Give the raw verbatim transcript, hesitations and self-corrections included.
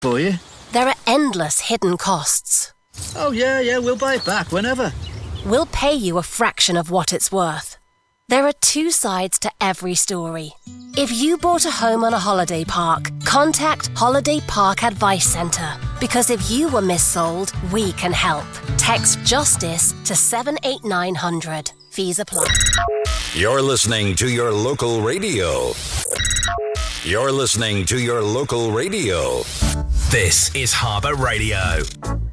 for you. There are endless hidden costs. Oh, yeah, yeah, we'll buy it back whenever. We'll pay you a fraction of what it's worth. There are two sides to every story. If you bought a home on a holiday park, contact Holiday Park Advice Centre. Because if you were missold, we can help. Text JUSTICE to seven eight nine hundred. Fees apply. You're listening to your local radio. You're listening to your local radio. This is Harbour Radio.